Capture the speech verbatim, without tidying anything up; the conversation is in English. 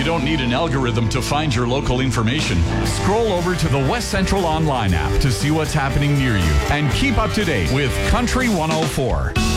don't need an algorithm to find your local information. Scroll over to the West Central Online app to see what's happening near you and keep up to date with Country one oh four.